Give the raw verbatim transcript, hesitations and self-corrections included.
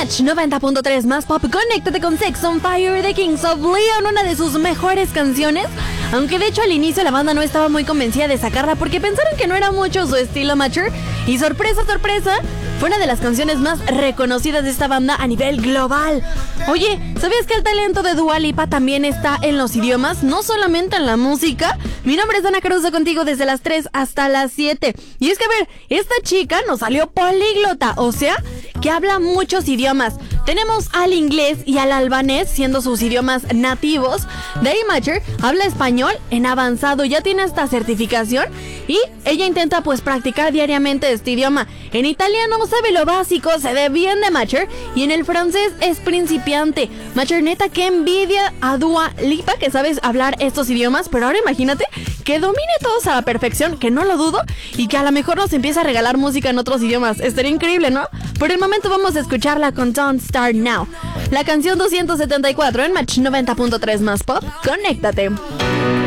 Match noventa punto tres más pop. Conéctate con Sex on Fire de Kings of Leon, una de sus mejores canciones. Aunque de hecho al inicio la banda no estaba muy convencida de sacarla porque pensaron que no era mucho su estilo Matcher. Y sorpresa, sorpresa, fue una de las canciones más reconocidas de esta banda a nivel global. Oye, ¿sabías que el talento de Dua Lipa también está en los idiomas? No solamente en la música. Mi nombre es Ana Caruso, contigo desde las tres hasta las siete. Y es que a ver, esta chica nos salió políglota, o sea, que habla muchos idiomas. Tenemos al inglés y al albanés siendo sus idiomas nativos. Day Matcher habla español en avanzado, ya tiene esta certificación y ella intenta pues practicar diariamente este idioma. En italiano sabe lo básico, se ve bien de Matcher, y en el francés es principiante. Matcher, neta, que envidia a Dua Lipa que sabes hablar estos idiomas, pero ahora imagínate que domine todos a la perfección, que no lo dudo, y que a lo mejor nos empieza a regalar música en otros idiomas. Estaría increíble, ¿no? Por el momento vamos a escucharla con Don't Start Now, la canción doscientos setenta y cuatro en Match noventa punto tres más pop. Conéctate.